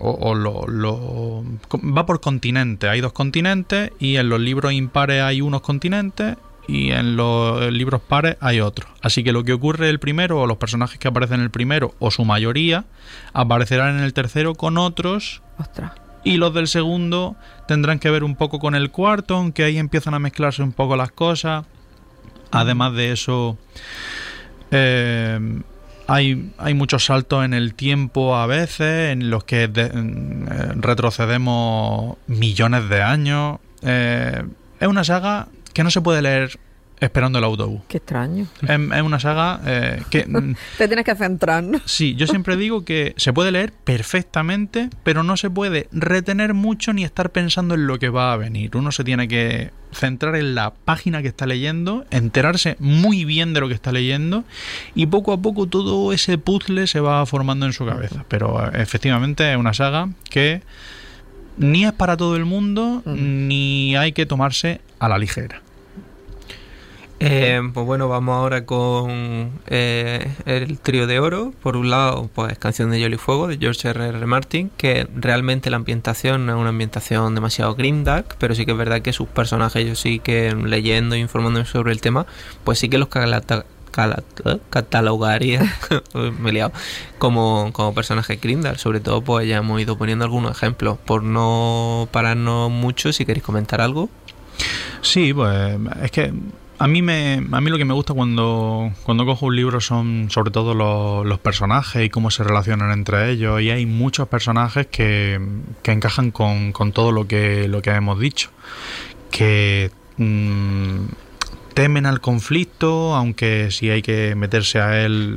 va por continente, hay 2 continentes y en los libros impares hay unos continentes y en los libros pares hay otros. Así que lo que ocurre en el primero, o los personajes que aparecen en el primero, o su mayoría, aparecerán en el tercero con otros. Ostras. Y los del segundo tendrán que ver un poco con el cuarto, aunque ahí empiezan a mezclarse un poco las cosas. Además de eso, hay muchos saltos en el tiempo a veces, en los que retrocedemos millones de años. Es una saga que no se puede leer esperando el autobús. Qué extraño. Es una saga que... Te tienes que centrar, ¿no? Sí, yo siempre digo que se puede leer perfectamente, pero no se puede retener mucho ni estar pensando en lo que va a venir. Uno se tiene que centrar en la página que está leyendo, enterarse muy bien de lo que está leyendo, y poco a poco todo ese puzzle se va formando en su cabeza. Pero efectivamente es una saga que ni es para todo el mundo, ni hay que tomarse a la ligera. Pues bueno, vamos ahora con el trío de oro. Por un lado, pues Canción de Hielo y Fuego de George R.R. Martin, que realmente la ambientación no es una ambientación demasiado grimdark, pero sí que es verdad que sus personajes, yo sí que leyendo e informándome sobre el tema, pues sí que los catalogaría me he liado, como personajes grimdark. Sobre todo, pues ya hemos ido poniendo algunos ejemplos. Por no pararnos mucho, si queréis comentar algo. Sí, pues es que a mí lo que me gusta cuando cojo un libro son sobre todo los personajes y cómo se relacionan entre ellos, y hay muchos personajes que encajan con todo lo que hemos dicho, que temen al conflicto, aunque si hay que meterse a él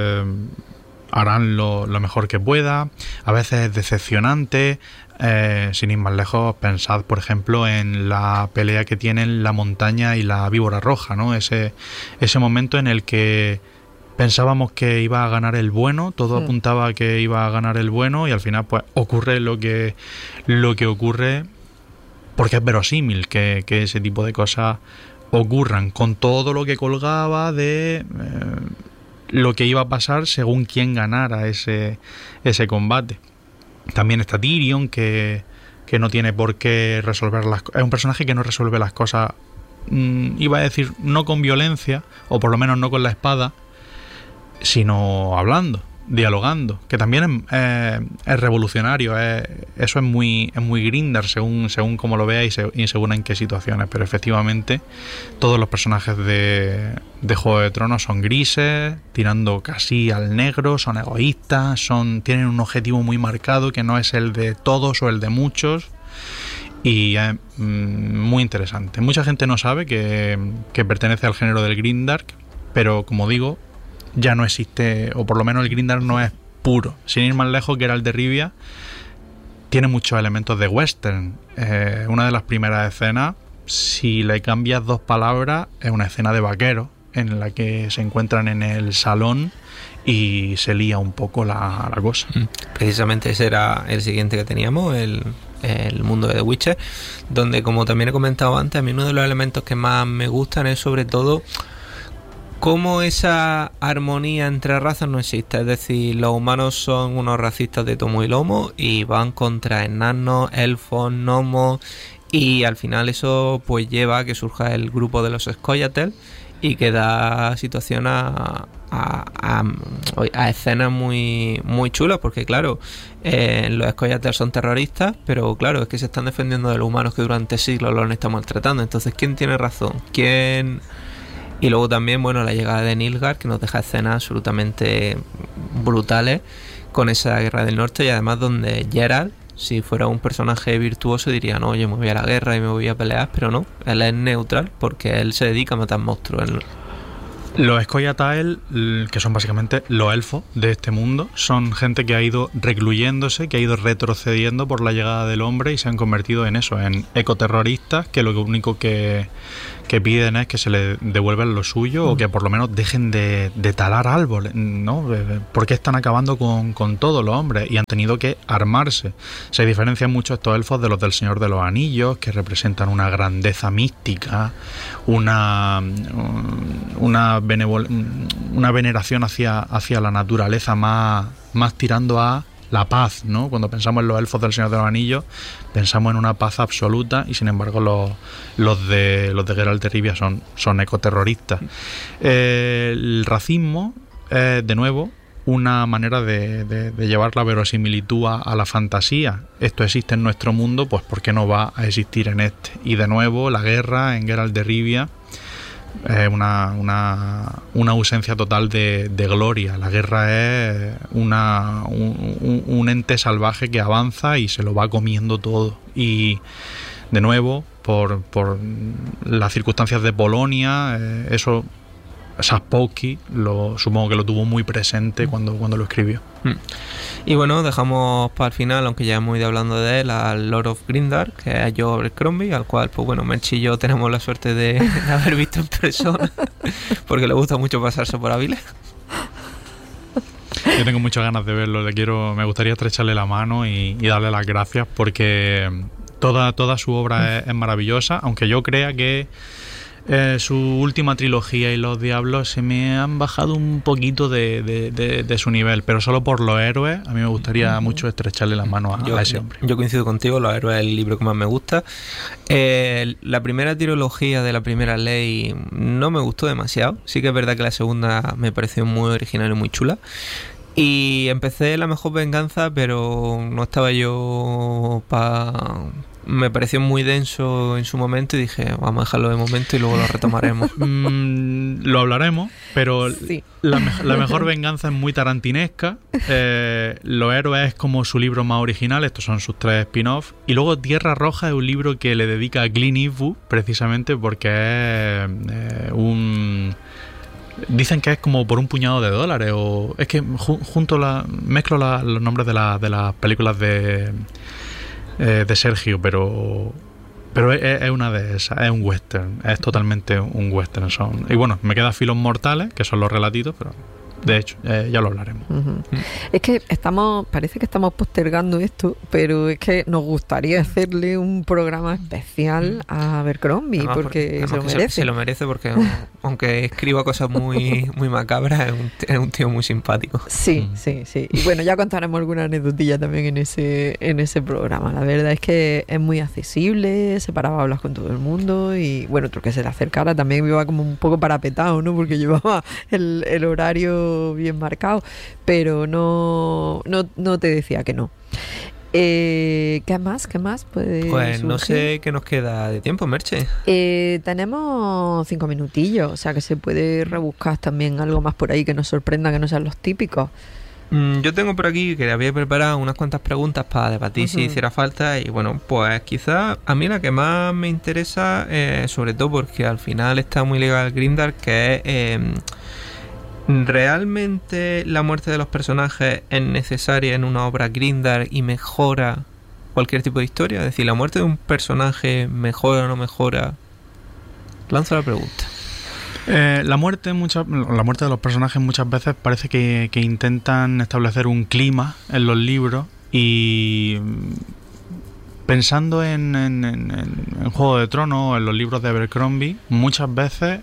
harán lo mejor que pueda. A veces es decepcionante. Sin ir más lejos, pensad por ejemplo en la pelea que tienen la montaña y la víbora roja, ¿no? Ese momento en el que pensábamos que iba a ganar el bueno, todo apuntaba a que iba a ganar el bueno, y al final pues ocurre lo que ocurre, porque es verosímil que ese tipo de cosas ocurran, con todo lo que colgaba de lo que iba a pasar según quién ganara ese combate. También está Tyrion, que no tiene por qué resolver las cosas. Es un personaje que no resuelve las cosas, iba a decir, no con violencia, o por lo menos no con la espada, sino hablando, dialogando, que también es revolucionario. Eso es muy grindar según cómo lo veáis y según en qué situaciones. Pero efectivamente todos los personajes de Juego de Tronos son grises, tirando casi al negro, son egoístas, tienen un objetivo muy marcado que no es el de todos o el de muchos, y es muy interesante. Mucha gente no sabe que pertenece al género del grindark, pero como digo, ya no existe, o por lo menos el grindark no es puro. Sin ir más lejos, Geralt de Rivia tiene muchos elementos de western. Una de las primeras escenas, si le cambias 2 palabras, es una escena de vaqueros en la que se encuentran en el salón y se lía un poco la cosa. Precisamente ese era el siguiente que teníamos, el mundo de The Witcher, donde, como también he comentado antes, a mí uno de los elementos que más me gustan es sobre todo cómo esa armonía entre razas no existe. Es decir, los humanos son unos racistas de tomo y lomo y van contra enanos, elfos, gnomos, y al final eso pues lleva a que surja el grupo de los Scoia'tael y que da situación a escenas muy chulas, porque claro, los Scoia'tael son terroristas, pero claro, es que se están defendiendo de los humanos que durante siglos los han estado maltratando. Entonces, ¿quién tiene razón? ¿Quién? Y luego también, bueno, la llegada de Nilfgaard, que nos deja escenas absolutamente brutales con esa guerra del norte, y además donde Geralt, si fuera un personaje virtuoso, diría, no, yo me voy a la guerra y me voy a pelear, pero no, él es neutral porque él se dedica a matar monstruos. Los Scoia'tael, que son básicamente los elfos de este mundo, son gente que ha ido recluyéndose, que ha ido retrocediendo por la llegada del hombre y se han convertido en eso, en ecoterroristas, que lo único que piden es que se les devuelvan lo suyo o que por lo menos dejen de talar árboles, ¿no? Porque están acabando con todos los hombres y han tenido que armarse. Se diferencian mucho estos elfos de los del Señor de los Anillos, que representan una grandeza mística, una veneración hacia la naturaleza más tirando a la paz, ¿no? Cuando pensamos en los elfos del Señor de los Anillos, pensamos en una paz absoluta, y sin embargo los de Geralt de Rivia son ecoterroristas. El racismo es, de nuevo, una manera de llevar la verosimilitud a la fantasía. Esto existe en nuestro mundo, pues ¿por qué no va a existir en este? Y de nuevo, la guerra en Geralt de Rivia es una ausencia total de gloria. La guerra es un ente salvaje que avanza y se lo va comiendo todo. Y de nuevo, por las circunstancias de Polonia, Sapkowski supongo que lo tuvo muy presente cuando lo escribió. Y bueno, dejamos para el final, aunque ya hemos ido hablando de él, al Lord of Grindark, que es Joe Abercrombie, al cual, pues bueno, Merchi y yo tenemos la suerte de haber visto en persona, porque le gusta mucho pasarse por Avilés. Yo tengo muchas ganas de verlo, me gustaría estrecharle la mano y darle las gracias, porque toda su obra es maravillosa, aunque yo crea que su última trilogía y Los Diablos se me han bajado un poquito de su nivel, pero solo por Los Héroes a mí me gustaría mucho estrecharle la mano a ese hombre. Yo coincido contigo, Los Héroes es el libro que más me gusta. La primera trilogía de La Primera Ley no me gustó demasiado, sí que es verdad que la segunda me pareció muy original y muy chula. Y empecé La Mejor Venganza, pero no estaba yo me pareció muy denso en su momento y dije, vamos a dejarlo de momento y luego lo retomaremos. Lo hablaremos, pero sí. La Mejor Venganza es muy tarantinesca. Los Héroes es como su libro más original, estos son sus 3 spin-offs. Y luego Tierra Roja es un libro que le dedica a Clint Eastwood, precisamente porque es dicen que es como por un puñado de dólares, o es que mezclo los nombres de las películas de Sergio, pero es una de esas, es un western, es totalmente un western. Y bueno, me queda Filos Mortales, que son los relatitos, pero de hecho ya lo hablaremos. Es que parece que estamos postergando esto, pero es que nos gustaría hacerle un programa especial a Abercrombie, porque se lo merece. Se lo merece porque aunque escriba cosas muy macabras, es un tío muy simpático. Sí. Y bueno, ya contaremos alguna anécdotilla también en ese programa. La verdad es que es muy accesible, se paraba a hablar con todo el mundo, y bueno, otro que se le acercara también iba como un poco parapetado, ¿no? Porque llevaba el horario bien marcado, pero no te decía que no. ¿Qué más puede Pues surgir? No sé qué nos queda de tiempo, Merche. Tenemos 5 minutillos, o sea que se puede rebuscar también algo más por ahí que nos sorprenda, que no sean los típicos. Yo tengo por aquí que había preparado unas cuantas preguntas para debatir si hiciera falta, y bueno, pues quizás a mí la que más me interesa, sobre todo porque al final está muy ligada al Grindark, que es ¿realmente la muerte de los personajes es necesaria en una obra Grindark y mejora cualquier tipo de historia? Es decir, ¿la muerte de un personaje mejora o no mejora? Lanzo la pregunta. La muerte de los personajes muchas veces parece que intentan establecer un clima en los libros y pensando en Juego de Tronos, en los libros de Abercrombie, muchas veces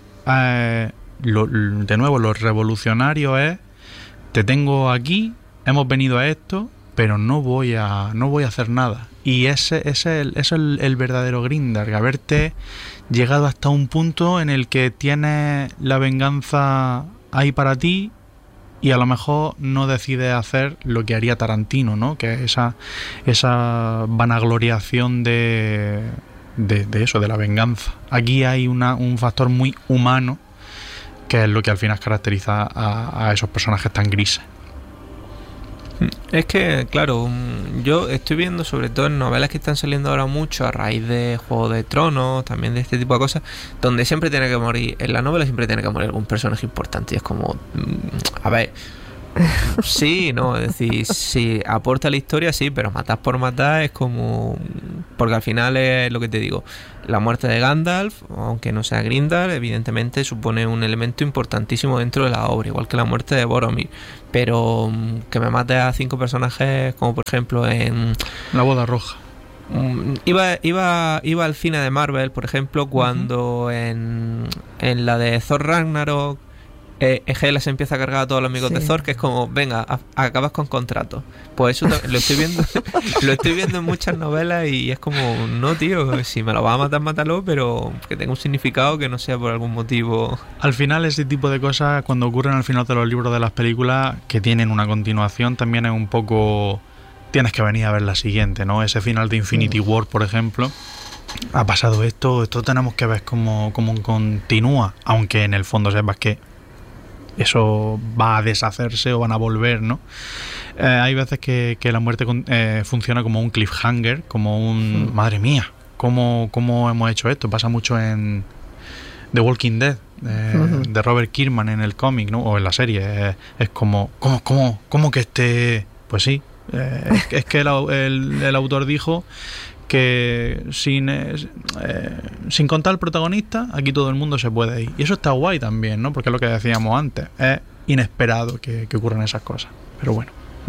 de nuevo lo revolucionario es: te tengo aquí, hemos venido a esto, pero no voy a hacer nada. Y ese es el verdadero Grindark, haberte llegado hasta un punto en el que tienes la venganza ahí para ti y a lo mejor no decides hacer lo que haría Tarantino, ¿no? Que es esa vanagloriación de eso, de la venganza. Aquí hay un factor muy humano que es lo que al final caracteriza a esos personajes tan grises. Es que, claro, yo estoy viendo sobre todo en novelas que están saliendo ahora mucho a raíz de Juego de Tronos, también de este tipo de cosas, donde siempre tiene que morir, en la novela siempre tiene que morir algún personaje importante y es como, a ver, sí, no, es decir, si aporta la historia, sí, pero matar por matar es como, porque al final es lo que te digo, la muerte de Gandalf, aunque no sea Grindark, evidentemente supone un elemento importantísimo dentro de la obra, igual que la muerte de Boromir, pero que me mate a 5 personajes, como por ejemplo en La Boda Roja. Iba al cine de Marvel, por ejemplo, cuando en la de Thor Ragnarok Hela se empieza a cargar a todos los amigos de Thor, que es como, venga, acabas con contrato. Pues eso lo estoy viendo lo estoy viendo en muchas novelas y es como, no, tío, si me lo vas a matar, mátalo, pero que tenga un significado, que no sea por algún motivo. Al final, ese tipo de cosas, cuando ocurren al final de los libros de las películas, que tienen una continuación, también es un poco, tienes que venir a ver la siguiente, ¿no? Ese final de Infinity War, por ejemplo, ha pasado esto tenemos que ver cómo continúa, aunque en el fondo sepas que eso va a deshacerse o van a volver, ¿no? Hay veces que la muerte funciona como un cliffhanger, como un... Madre mía, ¿cómo hemos hecho esto? Pasa mucho en The Walking Dead, de Robert Kirkman en el cómic, ¿no? O en la serie. Es como... ¿Cómo que este...? Pues sí, es que el autor dijo que sin contar al protagonista, aquí todo el mundo se puede ir. Y eso está guay también, ¿no? Porque es lo que decíamos antes, es inesperado que ocurran esas cosas. Pero bueno.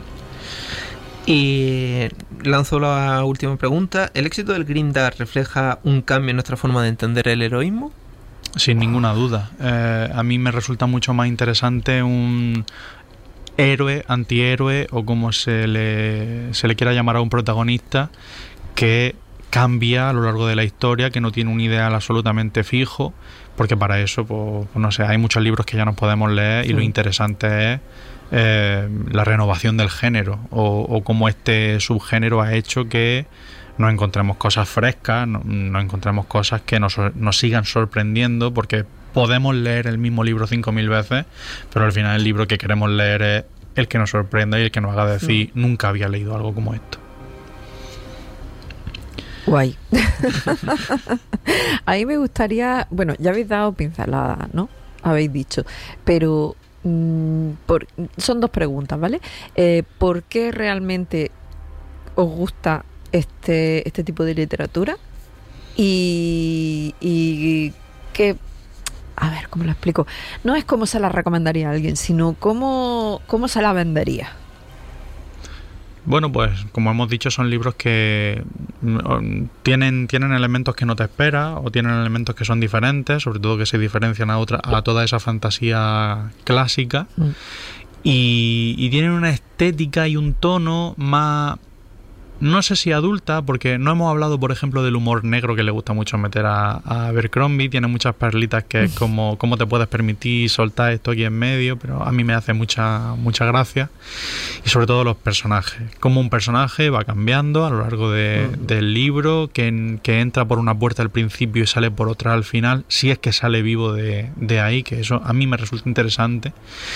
Y lanzo la última pregunta. ¿El éxito del Grindark refleja un cambio en nuestra forma de entender el heroísmo? Sin ninguna duda. A mí me resulta mucho más interesante un héroe, antihéroe o como se le quiera llamar a un protagonista que cambia a lo largo de la historia, que no tiene un ideal absolutamente fijo, porque para eso, pues no sé, hay muchos libros que ya nos podemos leer y lo interesante es la renovación del género o cómo este subgénero ha hecho que nos encontremos cosas frescas, nos encontremos cosas que nos sigan sorprendiendo, porque podemos leer el mismo libro 5.000 veces, pero al final el libro que queremos leer es el que nos sorprenda y el que nos haga decir, nunca había leído algo como esto. Guay. A mí me gustaría, bueno, ya habéis dado pinceladas, ¿no? Habéis dicho, pero son 2 preguntas, ¿vale? ¿Por qué realmente os gusta este tipo de literatura? Y qué, a ver, ¿cómo lo explico? No es cómo se la recomendaría a alguien, sino cómo se la vendería. Bueno, pues como hemos dicho, son libros que tienen elementos que no te esperas o tienen elementos que son diferentes, sobre todo que se diferencian a toda esa fantasía clásica y tienen una estética y un tono más, no sé si adulta, porque no hemos hablado, por ejemplo, del humor negro que le gusta mucho meter a Abercrombie. Tiene muchas perlitas que es como cómo te puedes permitir soltar esto aquí en medio, pero a mí me hace mucha gracia. Y sobre todo los personajes, cómo un personaje va cambiando a lo largo del libro, que entra por una puerta al principio y sale por otra al final, si es que sale vivo de ahí, que eso a mí me resulta interesante.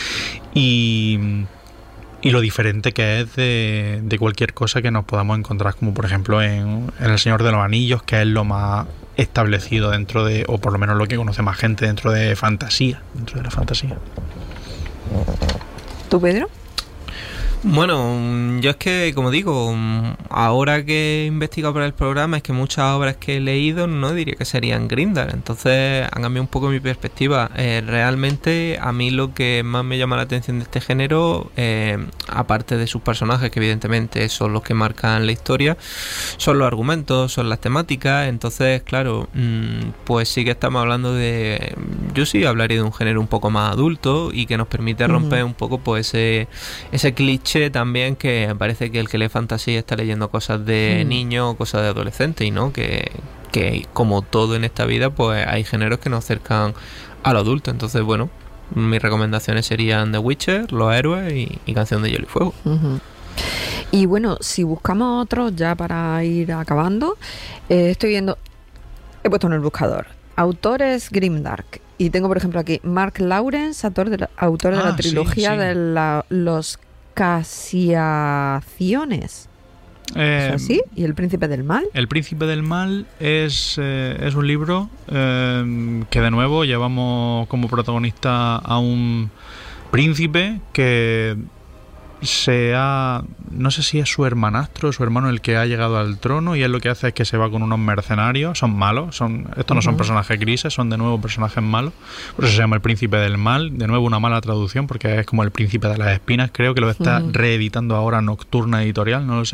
Y lo diferente que es de cualquier cosa que nos podamos encontrar, como por ejemplo en El Señor de los Anillos, que es lo más establecido dentro de, o por lo menos lo que conoce más gente dentro de fantasía, dentro de la fantasía. ¿Tú, Pedro? Bueno, yo es que, como digo, ahora que he investigado para el programa, es que muchas obras que he leído no diría que serían Grindr, entonces han cambiado un poco mi perspectiva. Realmente a mí lo que más me llama la atención de este género, aparte de sus personajes, que evidentemente son los que marcan la historia, son los argumentos, son las temáticas. Entonces, claro, pues sí que estamos hablando de... Yo sí hablaría de un género un poco más adulto y que nos permite romper un poco pues ese cliché también, que parece que el que lee fantasía está leyendo cosas de niño o cosas de adolescente, y no, que como todo en esta vida, pues hay géneros que nos acercan a lo adulto. Entonces, bueno, mis recomendaciones serían The Witcher, Los Héroes y Canción de Hielo y Fuego. Y bueno, si buscamos otros ya para ir acabando, estoy viendo, he puesto en el buscador autores Grimdark, y tengo por ejemplo aquí Mark Lawrence, autor de la trilogía de los Casiaciones. ¿Es así? ¿Y El Príncipe del Mal? El Príncipe del Mal es un libro que de nuevo llevamos como protagonista a un príncipe que no sé si es su hermanastro o su hermano el que ha llegado al trono, y él lo que hace es que se va con unos mercenarios. Son malos, estos no son personajes grises, son de nuevo personajes malos, por eso se llama El Príncipe del Mal. De nuevo una mala traducción, porque es como El Príncipe de las Espinas. Creo que lo está reeditando ahora Nocturna Editorial, no lo sé.